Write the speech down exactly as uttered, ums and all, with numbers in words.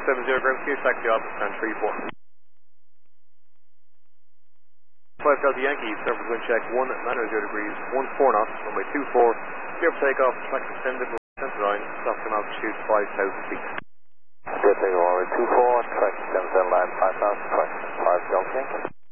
seven zero, ground clear, taxi off, stand three four. five Delta Yankee, surface wind check, one nine zero degrees, one four knots, runway two four, clear for takeoff, track extended, center line, stop and altitude five thousand feet. Clear takeoff, runway two four, track extended line five thousand, track five Delta Yankee.